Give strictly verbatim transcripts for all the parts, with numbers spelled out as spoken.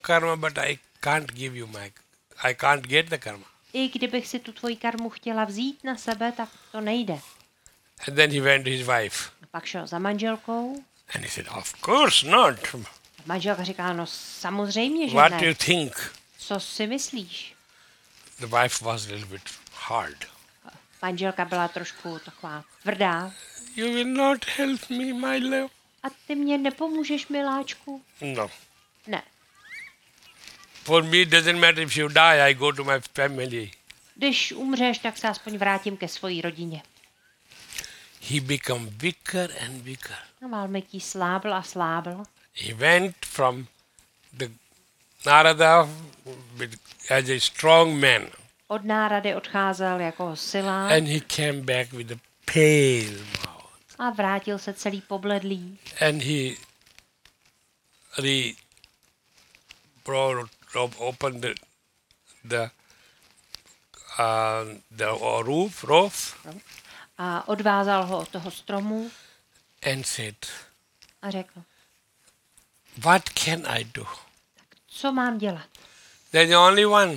karma, but I can't give you my, I can't get the karma. I kdybych si tu tvoji karmu chtěla vzít na sebe, tak to nejde. And then he went to his wife. A pak šel za manželkou. And he said, of course not. A manželka říkala, no samozřejmě, že What ne. do you think? Co si myslíš? The wife was a little bit hard. Manželka byla trošku taková tvrdá. You will not help me, my love. A ty mě nepomůžeš, miláčku? No. Ne. For me, it doesn't matter if you die, I go to my family. Když umřeš, tak se aspoň vrátím ke své rodině. He became weaker and weaker. A Valmiki slábl a slábl. He went from the Narada with, as a strong man. Od Nárady odcházel jako silák. And he came back with a pale mouth. A vrátil se celý pobledlý. And he re brought, opened the the, uh, the roof, roof A odvázal ho od toho stromu and said, a řekl, what can I do? co mám dělat? There's only one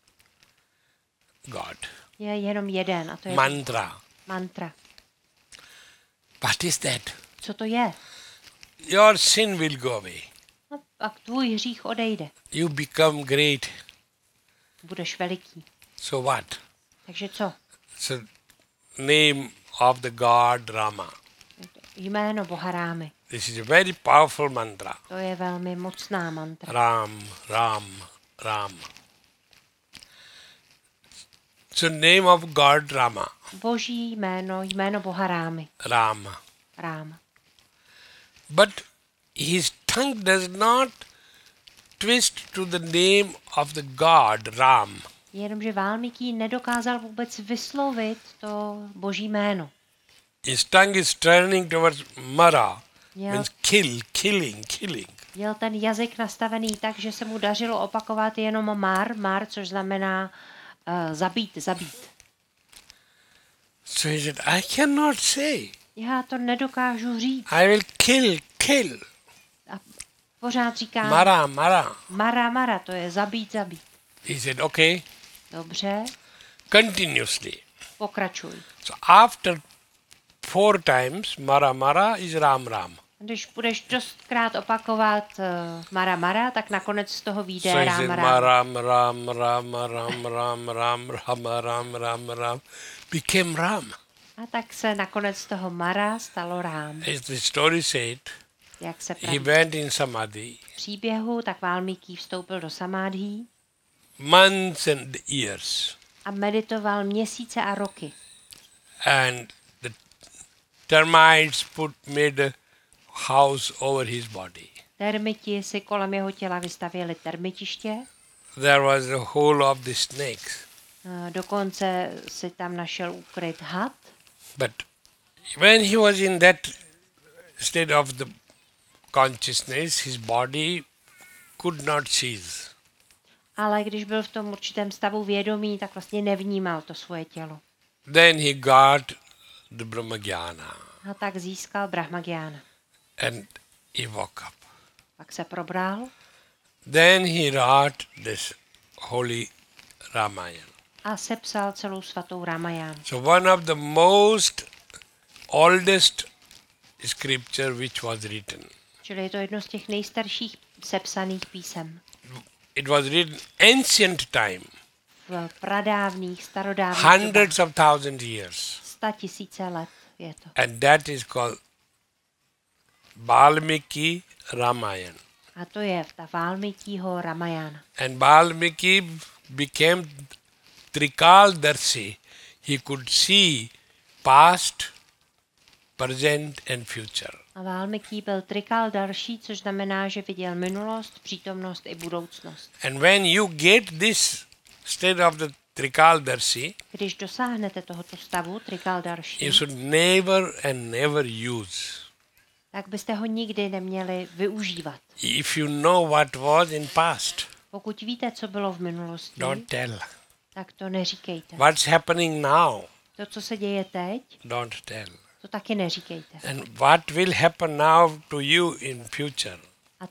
God. Je jenom jeden a to je Mantra. mantra. What is that? Co to je? Your sin will go away. No, a tvůj hřích odejde. You become great. Budeš veliký. So what? Takže co? So name of the God Rama. Jméno Boha Rámy. This is a very powerful mantra. To je velmi mocná mantra. Ram, Ram, Ram. So name of God Rama. Boží jméno, jméno Boha Rámy. Rama. Ráma. But his tongue does not twist to the name of the God Ram. Jenomže Valmiki nedokázal vůbec vyslovit to Boží jméno. His tongue is turning towards Mara. Měl, Means kill, killing, killing. měl ten jazyk nastavený tak, že se mu dařilo opakovat jenom mar, mar, což znamená uh, zabít, zabít. So he said, I cannot say. Já to nedokážu říct. I will kill, kill. A pořád říká Mara, Mara. mara, mara, to je zabít, zabít. He said, okay, Dobře, continuously. pokračuj. So after four times, Mara, Mara is Ram, Ram. Když budeš dostkrát opakovat uh, mara, mara, tak nakonec z toho vyjde So he rám, said, rám. Ram, Ram, Ram, Ram, Ram, Ram, Ram, Ram, Ram, Ram, became Ram. A tak se nakonec z toho mara stalo rám. As the story said, Jak se he praví went in Samadhi, v příběhu, tak Valmiki vstoupil do samádhí months and years. a meditoval měsíce a roky. And the termites put made a house over his body. Termiti si kolem jeho těla vystavěli termitiště, There was a hole of the snakes. a dokonce si tam našel ukryt had. But when he was in that state of the consciousness, his body could not cease. Ale když byl v tom určitém stavu vědomí, tak vlastně nevnímal to svoje tělo. Then he got the Brahmagyana A tak získal Brahmagyána. and he woke up. Pak se probral Then he wrote this holy Ramayana. a sepsal celou svatou Ramajánu. So one of the most oldest scripture which was written. Čili je to jedno z těch nejstarších sepsaných písem. It was written ancient time, V pradávných, starodávných dobách. hundreds of thousand years. Sta tisíce let je to. And that is called Valmiki Ramayana. A to je ta Valmikiho Ramajána. And Valmiki became Trikaldarshi. He could see past, present and future. A Valmiki byl Trikaldarší, což znamená, že viděl minulost, přítomnost i budoucnost. And when you get this state of the Trikaldarshi, Když dosáhnete tohoto stavu you Trikaldarší, should never and never use. tak byste ho nikdy neměli využívat. If you know what was in past, Pokud víte, co bylo v minulosti, don't tell. tak to neříkejte. What's happening now, To, co se děje teď, don't tell. to taky neříkejte. And what will happen now to you in future,